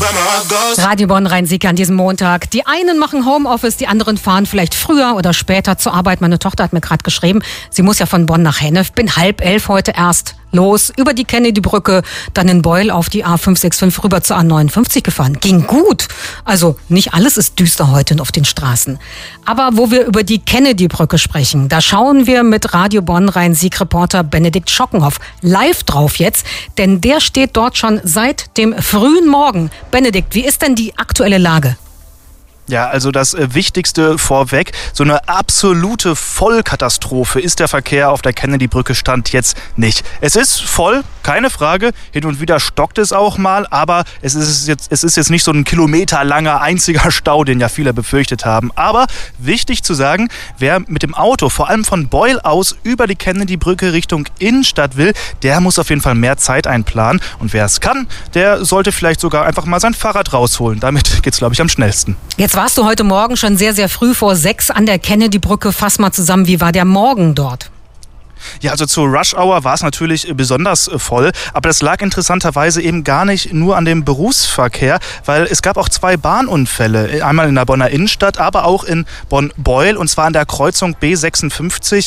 Radio Bonn Rhein-Sieg an diesem Montag. Die einen machen Homeoffice, die anderen fahren vielleicht früher oder später zur Arbeit. Meine Tochter hat mir gerade geschrieben, sie muss ja von Bonn nach Hennef. Bin 10:30 heute erst los, über die Kennedy-Brücke, dann in Beul auf die A565 rüber zur A59 gefahren. Ging gut. Also nicht alles ist düster heute auf den Straßen. Aber wo wir über die Kennedy-Brücke sprechen, da schauen wir mit Radio Bonn Rhein-Sieg-Reporter Benedikt Schockenhoff live drauf jetzt, denn der steht dort schon seit dem frühen Morgen. Benedikt, wie ist denn die aktuelle Lage? Ja, also das Wichtigste vorweg, so eine absolute Vollkatastrophe ist der Verkehr auf der Kennedy-Brücke Stand jetzt nicht. Es ist voll, keine Frage, hin und wieder stockt es auch mal, aber es ist jetzt nicht so ein kilometerlanger einziger Stau, den ja viele befürchtet haben. Aber wichtig zu sagen, wer mit dem Auto, vor allem von Beul aus, über die Kennedy-Brücke Richtung Innenstadt will, der muss auf jeden Fall mehr Zeit einplanen. Und wer es kann, der sollte vielleicht sogar einfach mal sein Fahrrad rausholen. Damit geht's, glaube ich, am schnellsten. Jetzt warst du heute Morgen schon sehr, sehr früh vor 6 an der Kennedy-Brücke. Fass mal zusammen, wie war der Morgen dort? Ja, also zur Rush-Hour war es natürlich besonders voll, aber das lag interessanterweise eben gar nicht nur an dem Berufsverkehr, weil es gab auch 2 Bahnunfälle, einmal in der Bonner Innenstadt, aber auch in Bonn-Beul, und zwar an der Kreuzung B56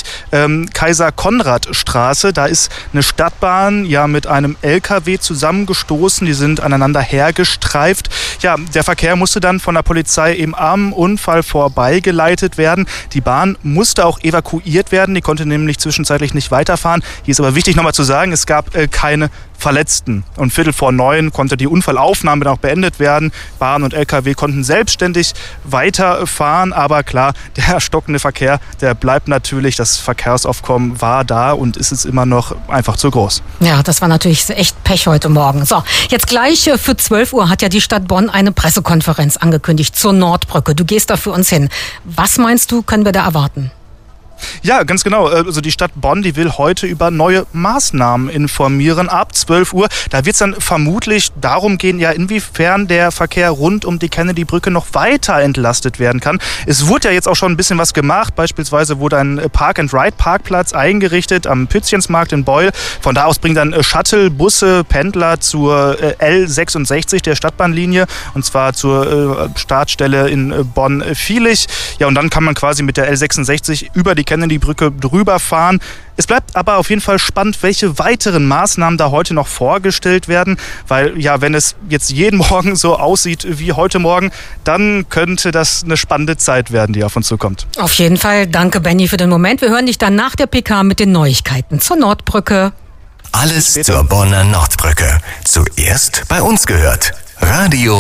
Kaiser-Konrad-Straße. Da ist eine Stadtbahn ja mit einem LKW zusammengestoßen, die sind aneinander hergestreift. Ja, der Verkehr musste dann von der Polizei eben am Unfall vorbeigeleitet werden. Die Bahn musste auch evakuiert werden, die konnte nämlich zwischenzeitlich nicht weiterfahren. Hier ist aber wichtig nochmal zu sagen, es gab keine Verletzten. Und 8:45 konnte die Unfallaufnahme dann auch beendet werden. Bahn und LKW konnten selbstständig weiterfahren. Aber klar, der stockende Verkehr, der bleibt natürlich. Das Verkehrsaufkommen war da und ist es immer noch einfach zu groß. Ja, das war natürlich echt Pech heute Morgen. So, jetzt gleich für 12 Uhr hat ja die Stadt Bonn eine Pressekonferenz angekündigt zur Nordbrücke. Du gehst da für uns hin. Was meinst du, können wir da erwarten? Ja, ganz genau. Also die Stadt Bonn, die will heute über neue Maßnahmen informieren ab 12 Uhr. Da wird es dann vermutlich darum gehen, ja, inwiefern der Verkehr rund um die Kennedy-Brücke noch weiter entlastet werden kann. Es wurde ja jetzt auch schon ein bisschen was gemacht. Beispielsweise wurde ein Park-and-Ride-Parkplatz eingerichtet am Pützchensmarkt in Beul. Von da aus bringen dann Shuttle-Busse Pendler zur L66 der Stadtbahnlinie, und zwar zur Startstelle in Bonn-Viehlich. Ja, und dann kann man quasi mit der L66 über die Kennedy-Brücke drüber fahren. Es bleibt aber auf jeden Fall spannend, welche weiteren Maßnahmen da heute noch vorgestellt werden, weil ja, wenn es jetzt jeden Morgen so aussieht wie heute Morgen, dann könnte das eine spannende Zeit werden, die auf uns zukommt. Auf jeden Fall, danke Benni für den Moment. Wir hören dich dann nach der PK mit den Neuigkeiten zur Nordbrücke. Alles zur Bonner Nordbrücke. Zuerst bei uns gehört. Radio